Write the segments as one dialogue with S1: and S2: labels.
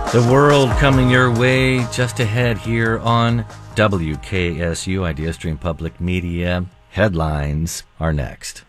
S1: The world coming your way just ahead here on WKSU, Idea Stream Public Media. Headlines are next.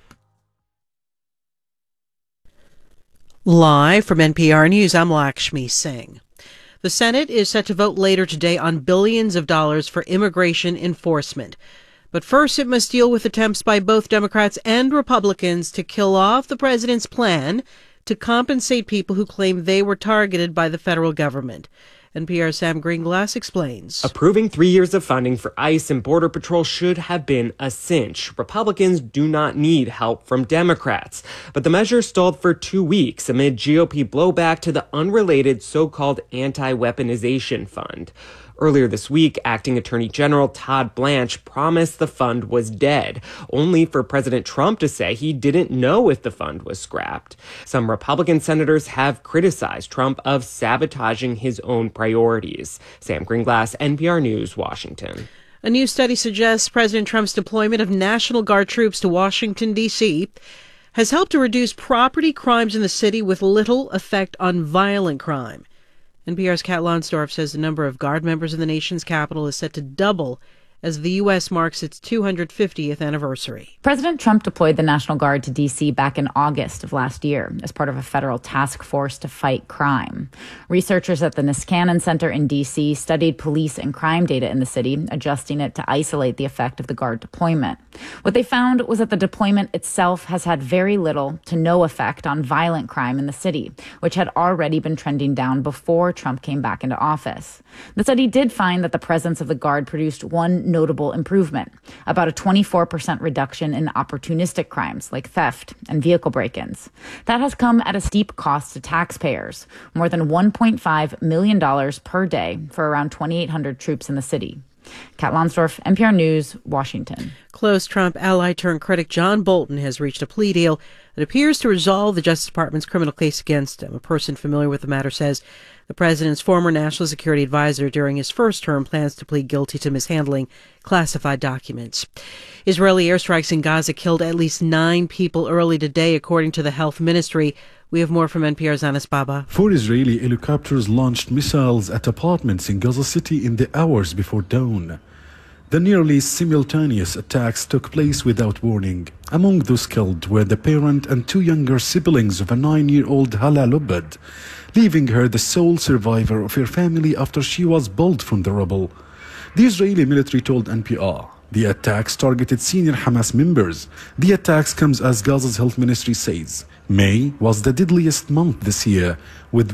S2: Live from NPR News, I'm Lakshmi Singh. The Senate is set to vote later today on billions of dollars for immigration enforcement. But first, it must deal with attempts by both Democrats and Republicans to kill off the president's plan to compensate people who claim they were targeted by the federal government. NPR's Sam Greenglass explains.
S3: Approving 3 years of funding for ICE and Border Patrol should have been a cinch. Republicans do not need help from Democrats. But the measure stalled for 2 weeks amid GOP blowback to the unrelated so-called anti-weaponization fund. Earlier this week, Acting Attorney General Todd Blanche promised the fund was dead, only for President Trump to say he didn't know if the fund was scrapped. Some Republican senators have criticized Trump of sabotaging his own priorities. Sam Greenglass, NPR News, Washington.
S2: A new study suggests President Trump's deployment of National Guard troops to Washington, D.C. has helped to reduce property crimes in the city with little effect on violent crime. NPR's Kat Lonsdorf says the number of Guard members in the nation's capital is set to double as the U.S. marks its 250th anniversary.
S4: President Trump deployed the National Guard to D.C. back in August of last year as part of a federal task force to fight crime. Researchers at the Niskanen Center in D.C. studied police and crime data in the city, adjusting it to isolate the effect of the Guard deployment. What they found was that the deployment itself has had very little to no effect on violent crime in the city, which had already been trending down before Trump came back into office. The study did find that the presence of the Guard produced one notable improvement, about a 24% reduction in opportunistic crimes like theft and vehicle break-ins. That has come at a steep cost to taxpayers, more than $1.5 million per day for around 2,800 troops in the city. Kat Lonsdorf, NPR News, Washington.
S2: Close Trump ally turned critic John Bolton has reached a plea deal that appears to resolve the Justice Department's criminal case against him. A person familiar with the matter says the president's former national security advisor during his first term plans to plead guilty to mishandling classified documents. Israeli airstrikes in Gaza killed at least 9 people early today, according to the health ministry. We have more from NPR's Anas Baba.
S5: 4 Israeli helicopters launched missiles at apartments in Gaza City in the hours before dawn. The nearly simultaneous attacks took place without warning. Among those killed were the parent and 2 younger siblings of a 9-year-old Hala Lubad, leaving her the sole survivor of her family after she was pulled from the rubble. The Israeli military told NPR the attacks targeted senior Hamas members. The attacks comes as Gaza's health ministry says May was the deadliest month this year, with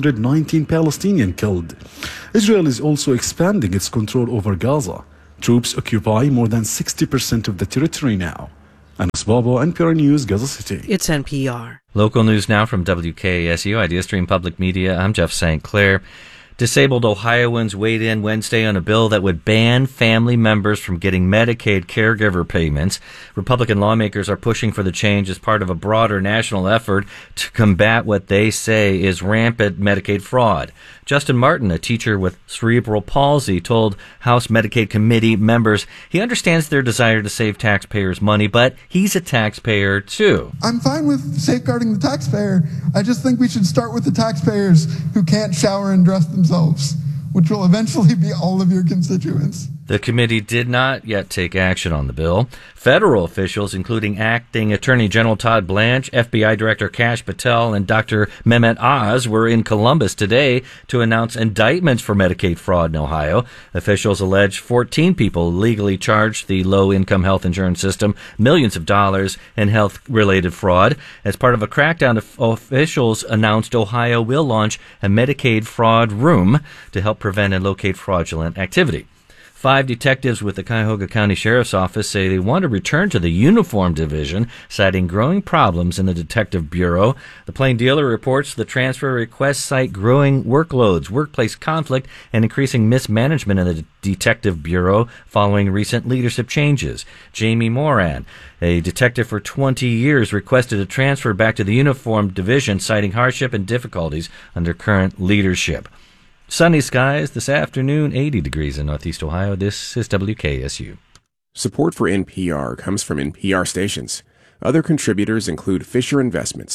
S5: 119 Palestinians killed. Israel is also expanding its control over Gaza. Troops occupy more than 60% of the territory now. Anas Baba, NPR News, Gaza City.
S2: It's NPR.
S1: Local news now from WKSU, Idea Stream Public Media. I'm Jeff St. Clair. Disabled Ohioans weighed in Wednesday on a bill that would ban family members from getting Medicaid caregiver payments. Republican lawmakers are pushing for the change as part of a broader national effort to combat what they say is rampant Medicaid fraud. Justin Martin, a teacher with cerebral palsy, told House Medicaid Committee members he understands their desire to save taxpayers money, but he's a taxpayer too.
S6: I'm fine with safeguarding the taxpayer. I just think we should start with the taxpayers who can't shower and dress themselves, which will eventually be all of your constituents.
S1: The committee did not yet take action on the bill. Federal officials, including Acting Attorney General Todd Blanche, FBI Director Kash Patel, and Dr. Mehmet Oz, were in Columbus today to announce indictments for Medicaid fraud in Ohio. Officials allege 14 people illegally charged the low-income health insurance system millions of dollars in health-related fraud. As part of a crackdown, officials announced Ohio will launch a Medicaid fraud room to help prevent and locate fraudulent activity. 5 detectives with the Cuyahoga County Sheriff's Office say they want to return to the uniform division, citing growing problems in the Detective Bureau. The Plain Dealer reports the transfer requests cite growing workloads, workplace conflict, and increasing mismanagement in the Detective Bureau following recent leadership changes. Jamie Moran, a detective for 20 years, requested a transfer back to the uniform division, citing hardship and difficulties under current leadership. Sunny skies this afternoon, 80 degrees in Northeast Ohio. This is WKSU.
S7: Support for NPR comes from NPR stations. Other contributors include Fisher Investments.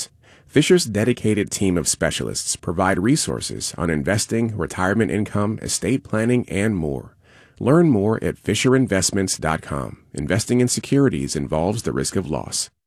S7: Fisher's dedicated team of specialists provide resources on investing, retirement income, estate planning, and more. Learn more at FisherInvestments.com. Investing in securities involves the risk of loss.